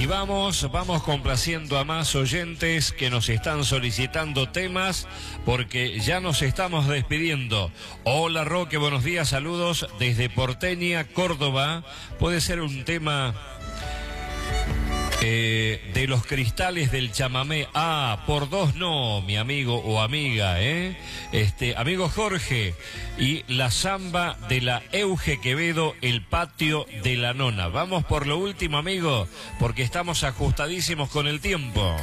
Y vamos complaciendo a más oyentes que nos están solicitando temas porque ya nos estamos despidiendo. Hola Roque, buenos días, saludos desde Porteña, Córdoba. Puede ser un tema de los cristales del chamamé. Ah, por dos no, mi amigo o amiga, amigo Jorge. Y la samba de la Euge Quevedo, el patio de la nona. Vamos por lo último, amigo, porque estamos ajustadísimos con el tiempo.